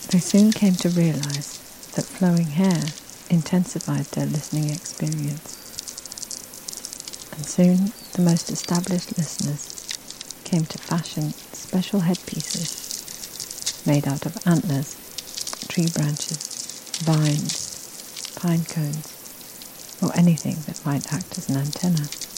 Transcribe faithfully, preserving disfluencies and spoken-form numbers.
They soon came to realize that flowing hair intensified their listening experience. And soon the most established listeners came to fashion special headpieces made out of antlers, tree branches, vines, pine cones, or anything that might act as an antenna.